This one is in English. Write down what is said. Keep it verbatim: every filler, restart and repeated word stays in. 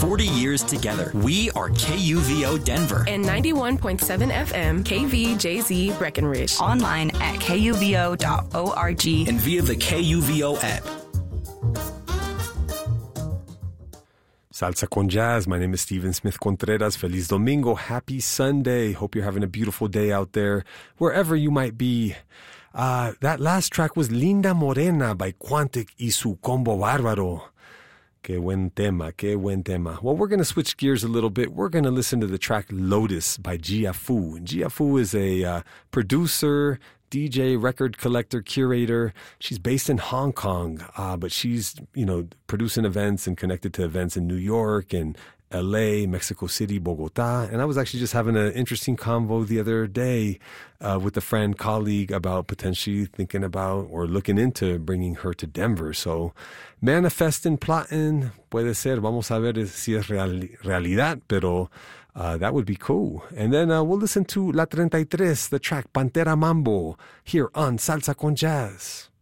forty years together. We are K U V O Denver. And ninety-one point seven F M K V J Z Breckenridge. Online at K U V O dot org. And via the K U V O app. Salsa con Jazz. My name is Steven Smith Contreras. Feliz Domingo. Happy Sunday. Hope you're having a beautiful day out there, wherever you might be. Uh, that last track was Linda Morena by Quantic y su Combo Bárbaro. Que buen tema, que buen tema. Well, we're going to switch gears a little bit. We're going to listen to the track Lotus by Gia Fu. And Gia Fu is a uh, producer, D J, record collector, curator. She's based in Hong Kong, uh, but she's, you know, producing events and connected to events in New York and L A, Mexico City, Bogota. And I was actually just having an interesting convo the other day uh, with a friend, colleague, about potentially thinking about or looking into bringing her to Denver. So manifesting, plotting, puede ser. Vamos a ver si es real, realidad, pero uh, that would be cool. And then uh, we'll listen to La thirty-three, the track Pantera Mambo, here on Salsa con Jazz.